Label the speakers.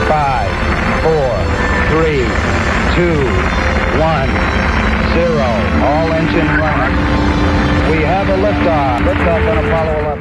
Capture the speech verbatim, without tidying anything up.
Speaker 1: Five, four, three, two, one, zero. All engine running. We have a liftoff. Liftoff on Apollo eleven.